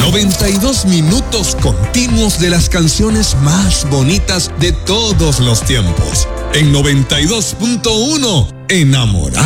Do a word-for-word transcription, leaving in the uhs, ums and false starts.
noventa y dos minutos continuos de las canciones más bonitas de todos los tiempos. En noventa y dos punto uno, Enamorada.